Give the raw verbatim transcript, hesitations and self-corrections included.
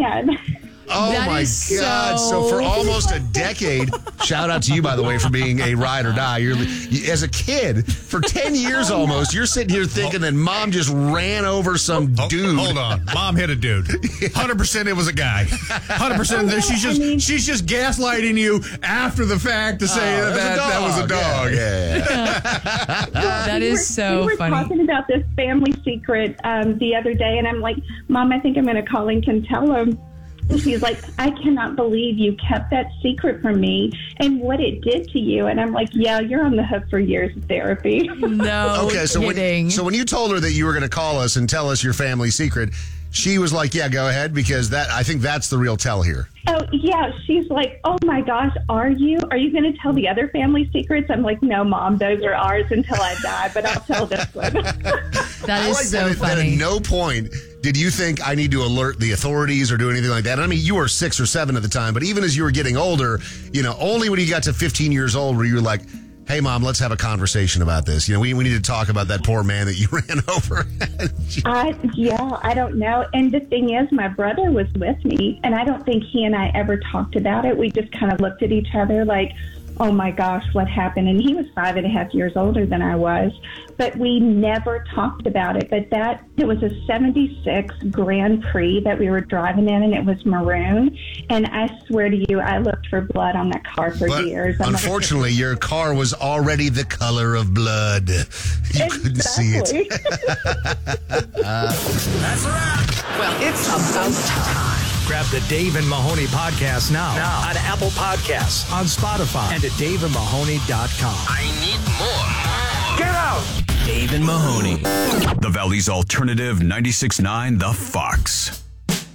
man. Oh, That my is God. So... so- for almost a decade, shout out to you, by the way, for being a ride or die. You're you, As a kid, for ten years almost, you're sitting here thinking that mom just ran over some Oh, dude. Hold on. Mom hit a dude. one hundred percent it was a guy. one hundred percent Oh, no, she's just I mean- she's just gaslighting you after the fact to say Oh, that, that's a that, that was a dog. Yeah, yeah, yeah. That we is were, so we were funny. talking about this family secret um, the other day, and I'm like, Mom, I think I'm going to call and can tell him. And she's like, I cannot believe you kept that secret from me and what it did to you. And I'm like, yeah, you're on the hook for years of therapy. No Okay, so kidding. when, so when you told her that you were going to call us and tell us your family secret, she was like, yeah, go ahead, because that I think that's the real tell here. Oh, yeah. She's like, oh, my gosh, are you? Are you going to tell the other family secrets? I'm like, no, Mom, those are ours until I die, but I'll tell this one. That I is like so that, that funny. at no point did you think I need to alert the authorities or do anything like that. I mean, you were six or seven at the time, but even as you were getting older, you know, only when you got to fifteen years old were you like, hey, Mom, let's have a conversation about this. You know, we, we need to talk about that poor man that you ran over. I, yeah, I don't know. And the thing is, my brother was with me, and I don't think he and I ever talked about it. We just kind of looked at each other like, oh, my gosh, what happened? And he was five and a half years older than I was. But we never talked about it. But that, it was a seventy-six Grand Prix that we were driving in, and it was maroon. And I swear to you, I looked for blood on that car for But years. I'm like, unfortunately, your car was already the color of blood. You couldn't see it. exactly. That's a wrap. Well, it's about time. Grab the Dave and Mahoney podcast now, now on Apple Podcasts, on Spotify, and at dave and mahoney dot com. I need more. Get out! Dave and Mahoney. The Valley's Alternative ninety-six point nine The Fox.